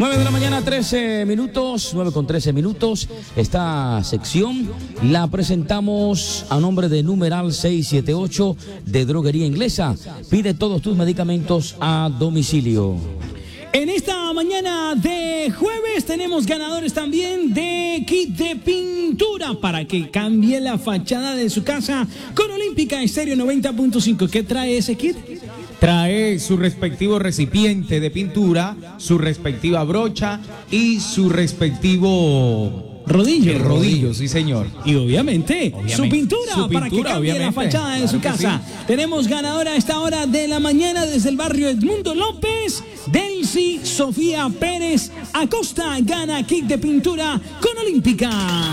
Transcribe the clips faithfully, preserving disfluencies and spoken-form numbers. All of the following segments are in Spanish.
nueve de la mañana, trece minutos, nueve con trece minutos. Esta sección la presentamos a nombre de Numeral seiscientos setenta y ocho de Droguería Inglesa. Pide todos tus medicamentos a domicilio. En esta mañana de jueves tenemos ganadores también de kit de pintura para que cambie la fachada de su casa con Olímpica Estéreo noventa punto cinco. ¿Qué trae ese kit? Trae su respectivo recipiente de pintura, su respectiva brocha y su respectivo rodillo. El rodillo, sí señor. Y obviamente, obviamente su, pintura, su pintura para que cambie obviamente. la fachada de Claro su casa. Sí. Tenemos ganadora a esta hora de la mañana desde el barrio Edmundo López. Delcy Sofía Pérez Acosta gana kit de pintura con Olímpica.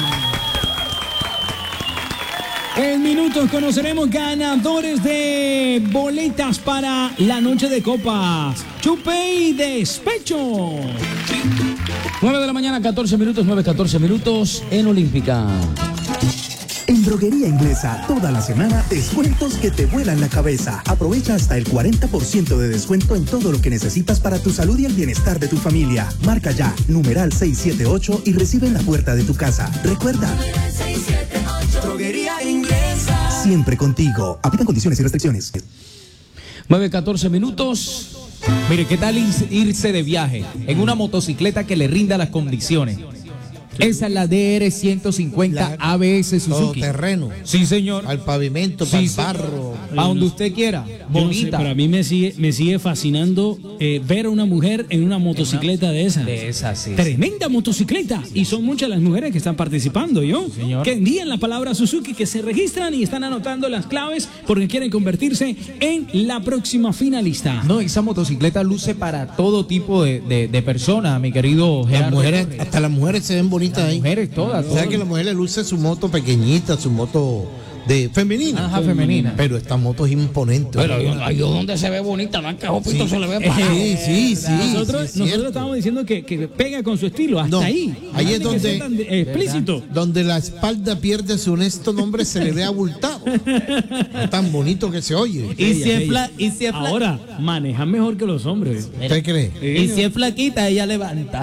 En minutos conoceremos ganadores de boletas para la noche de copas. Chupe y despecho. nueve de la mañana, catorce minutos, nueve, catorce minutos en Olímpica. En Droguería Inglesa, toda la semana, descuentos que te vuelan la cabeza. Aprovecha hasta el cuarenta por ciento de descuento en todo lo que necesitas para tu salud y el bienestar de tu familia. Marca ya, numeral seiscientos setenta y ocho y recibe en la puerta de tu casa. Recuerda, seiscientos setenta y ocho, Droguería Inglesa. Siempre contigo. Aplican condiciones y restricciones. nueve, catorce minutos. Mire, ¿qué tal irse de viaje en una motocicleta que le rinda las condiciones? Esa es la D R ciento cincuenta A B S Suzuki. Todo terreno. Sí, señor. Al pavimento, sí, para el señor. barro. A donde usted quiera. Bonita. No sé, para mí me sigue, me sigue fascinando eh, ver a una mujer en una motocicleta una, de esas. De esas, sí. Tremenda sí. motocicleta. Y son muchas las mujeres que están participando, ¿yo? Sí, señor. Que envían la palabra Suzuki, que se registran y están anotando las claves porque quieren convertirse en la próxima finalista. No, esa motocicleta luce para todo tipo de, de, de personas, mi querido Gerardo. Las mujeres, hasta las mujeres se ven bonitas las ahí. Mujeres todas. O sea que la mujer le luce su moto pequeñita, su moto de femenina. Ajá, femenina. Pero esta moto es imponente. Pero ahí donde se ve bonita, ¿no? Que Jopito sí. se le ve parado. Sí, sí, sí. Nosotros, sí, nosotros estábamos diciendo que, que pega con su estilo, hasta no, ahí. Ahí es donde tan explícito. Donde la espalda pierde su honesto nombre, se le ve abultado. Tan bonito que se oye. Y si es fla, y si es fla... Ahora, manejan mejor que los hombres. ¿Usted cree? Y si es flaquita, ella levanta.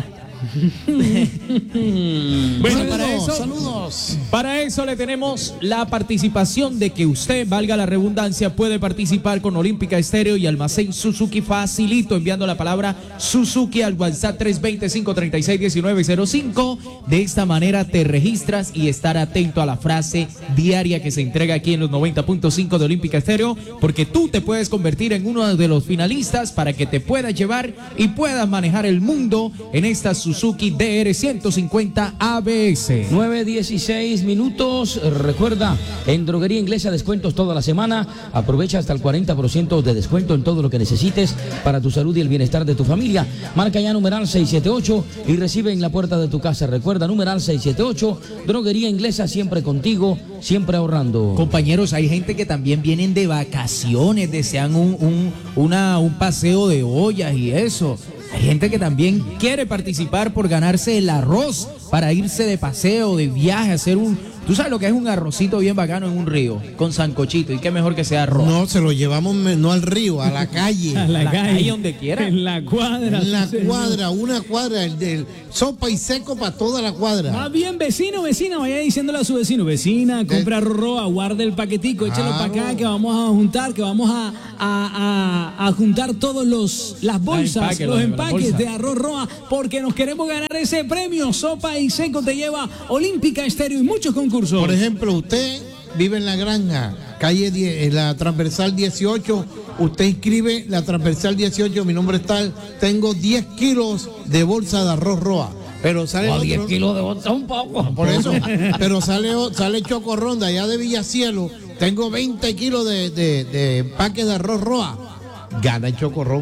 Bueno, saludos, para eso, saludos. Para eso le tenemos la participación de que usted, valga la redundancia, puede participar con Olímpica Estéreo y Almacén Suzuki facilito, enviando la palabra Suzuki al WhatsApp tres dos cero, cinco tres seis, uno nueve cero cinco. De esta manera te registras y estar atento a la frase diaria que se entrega aquí en los noventa punto cinco de Olímpica Estéreo, porque tú te puedes convertir en uno de los finalistas para que te puedas llevar y puedas manejar el mundo en esta Suzuki D R ciento cincuenta A B S. nueve, dieciséis minutos. Recuerda, en Droguería Inglesa descuentos toda la semana. Aprovecha hasta el cuarenta por ciento de descuento en todo lo que necesites para tu salud y el bienestar de tu familia. Marca ya numeral seiscientos setenta y ocho y recibe en la puerta de tu casa. Recuerda, numeral seiscientos setenta y ocho. Droguería Inglesa, siempre contigo, siempre ahorrando. Compañeros, hay gente que también vienen de vacaciones, desean un, un, una, un paseo de ollas y eso. Hay gente que también quiere participar por ganarse el arroz para irse de paseo, de viaje, hacer un... Tú sabes lo que es un arrocito bien bacano en un río, con sancochito, y qué mejor que sea arroz. No, se lo llevamos no al río, a la calle. A la, la calle, calle, donde quiera. En la cuadra. En la cuadra, una cuadra, el del sopa y seco para toda la cuadra. Más bien, vecino, vecina, vaya diciéndole a su vecino, vecina, compra arroz roa, guarde el paquetico, échalo claro. para acá, que vamos a juntar, que vamos a, a, a, a juntar todos los las bolsas, empaque, los los, empaques la de arroz roa, porque nos queremos ganar ese premio. Sopa y seco te lleva Olímpica Estéreo y muchos concursos. Por ejemplo, usted vive en la granja, calle diez, en la transversal dieciocho, usted inscribe la transversal dieciocho, mi nombre es tal, tengo diez kilos de bolsa de arroz roa. Pero sale oh, diez otro, kilos de bolsa un poco. Por eso, pero sale, sale Chocorronda, allá de Villacielo, tengo veinte kilos de, de, de empaque de arroz roa. Gana el Chocorrón.